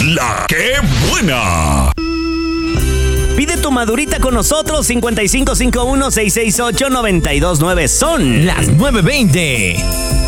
La que buena. Pide tu madurita con nosotros, 5551-668-929. Son las 9:20.